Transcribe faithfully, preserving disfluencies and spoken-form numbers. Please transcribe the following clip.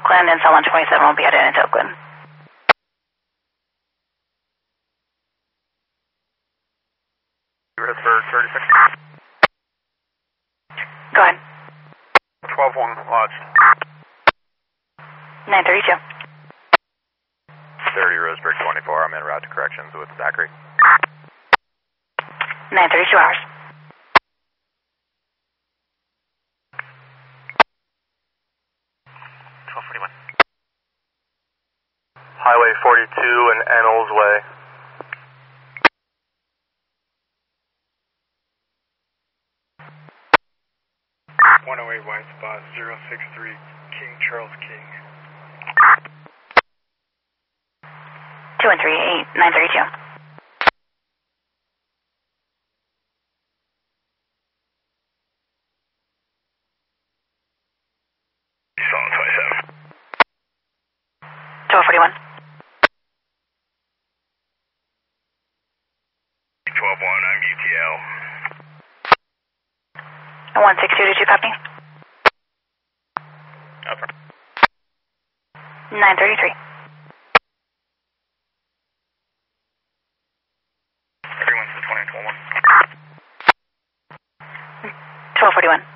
Oakland, and Cell one twenty-seven will be headed into Oakland. Harrisburg, thirty-six. Go ahead. twelve one, lodged. nine thirty-two. thirty, Roseburg, twenty-four. I'm en route to corrections with Zachary. nine thirty-two hours. twelve forty-one. Highway forty-two and Ennells Way. one oh eight white spot, zero six three, King Charles King. two one three eight, nine thirty-two. Solid twenty-seven. twelve forty-one. twelve one, I'm U T L. one six two, did you copy? Over. nine thirty-three. Everyone's the twenty twelve one. twelve forty-one.